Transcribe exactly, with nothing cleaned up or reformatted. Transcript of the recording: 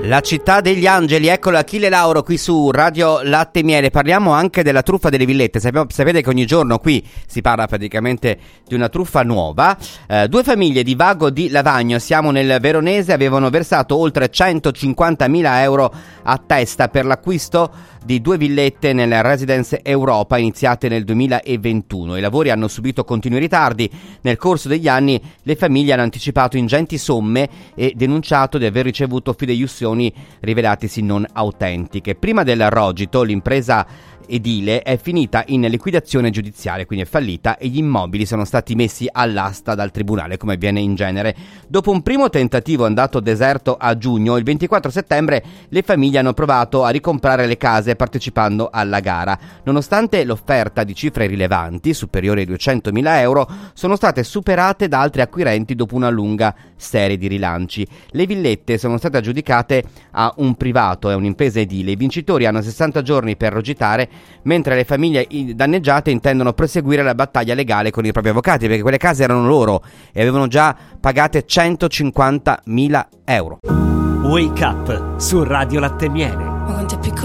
La città degli angeli, eccola Achille Lauro qui su Radio Latte e Miele. Parliamo anche della truffa delle villette. Sappiamo, sapete che ogni giorno qui si parla praticamente di una truffa nuova. eh, Due famiglie di Vago di Lavagno, siamo nel Veronese, avevano versato oltre centocinquantamila euro a testa per l'acquisto di due villette nella Residence Europa iniziate nel duemilaventuno. I lavori hanno subito continui ritardi. Nel corso degli anni le famiglie hanno anticipato ingenti somme e denunciato di aver ricevuto fideiussioni rivelatisi non autentiche. Prima del rogito l'impresa edile è finita in liquidazione giudiziaria, quindi è fallita, e gli immobili sono stati messi all'asta dal tribunale, come avviene in genere. Dopo un primo tentativo andato deserto a giugno, il ventiquattro settembre le famiglie hanno provato a ricomprare le case partecipando alla gara. Nonostante l'offerta di cifre rilevanti, superiori ai duecentomila euro, sono state superate da altri acquirenti dopo una lunga serie di rilanci. Le villette sono state aggiudicate a un privato e a un'impresa edile. I vincitori hanno sessanta giorni per rogitare, mentre le famiglie danneggiate intendono proseguire la battaglia legale con i propri avvocati, perché quelle case erano loro e avevano già pagate centocinquantamila euro. Wake Up su Radio Latte e Miele. Ma quanto è piccolo